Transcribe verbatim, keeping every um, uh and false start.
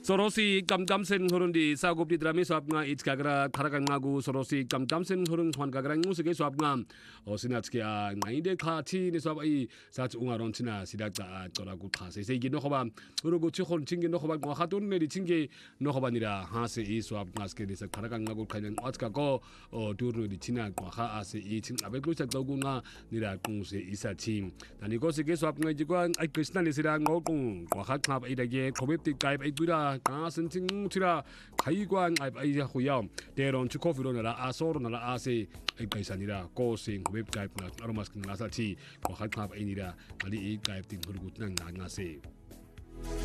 Sorosi kamkamsen horundi sagop di drami swab nga it kagra kharakan ngagu sorosi kamkamsen horun thwan kagra ngu sige swab nga o sinat ke a ngaide kha thi ni swab ai sa chunga ron china sidak ta tora gu khase se gi no khoba urugo chi khon chingi no khoba ngwa khatun ne ri chingi no khoba nira ha se i swab nga ske ni sa kharakan ngagu khainen at ka ko o tur ni china ngwa kha a se i ching abe lu sa gu nga nira kung se isa chim tani ko sige swab nga ji kwa ai krishna ni sira ngo kung ngwa kha khap ai da ge khobip ti kai ai dura 가슴 팅치라 가이관 아이야 후야 대론 추코피로나라 아소로나라 아세 가이산이라 고싱 웹가입나 아로마스킨 나사티 고할탑 아이니라 말이 이 가입 팅 흐르고 난 나나세